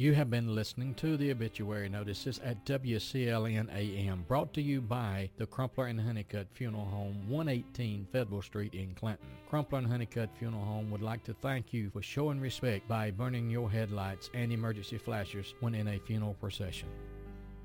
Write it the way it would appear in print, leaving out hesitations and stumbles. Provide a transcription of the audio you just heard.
You have been listening to the obituary notices at WCLN AM, brought to you by the Crumpler and Honeycutt Funeral Home, 118 Federal Street in Clinton. Crumpler and Honeycutt Funeral Home would like to thank you for showing respect by burning your headlights and emergency flashers when in a funeral procession.